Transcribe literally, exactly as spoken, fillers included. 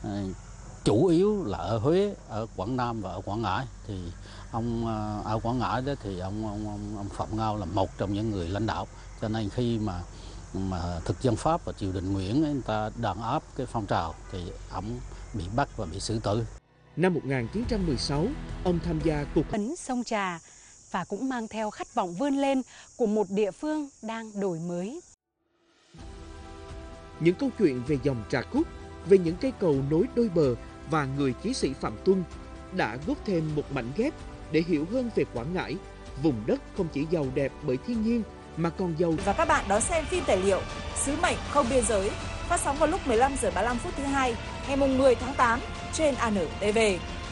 chủ yếu là ở Huế, ở Quảng Nam và ở Quảng Ngãi. Thì ông ở Quảng Ngãi đó thì ông ông ông, ông Phạm Ngao là một trong những người lãnh đạo, cho nên khi mà mà thực dân Pháp và triều đình Nguyễn người ta đàn áp cái phong trào thì ông bị bắt và bị xử tử. Năm một nghìn chín trăm mười sáu, ông tham gia cuộc ấn sông Trà và cũng mang theo khát vọng vươn lên của một địa phương đang đổi mới. Những câu chuyện về dòng Trà Cúc, về những cây cầu nối đôi bờ và người chiến sĩ Phạm Tuân đã góp thêm một mảnh ghép để hiểu hơn về Quảng Ngãi, vùng đất không chỉ giàu đẹp bởi thiên nhiên mà còn giàu. Và các bạn đón xem phim tài liệu Sứ mệnh không biên giới phát sóng vào lúc mười lăm giờ ba mươi lăm phút thứ hai ngày mùng mười tháng tám trên a en tê vê.